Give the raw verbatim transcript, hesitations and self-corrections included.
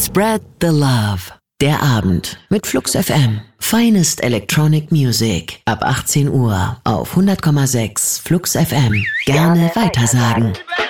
Spread the Love. Der Abend mit Flux F M. Finest Electronic Music. Ab achtzehn Uhr auf hundert Komma sechs Flux F M. Gerne weitersagen.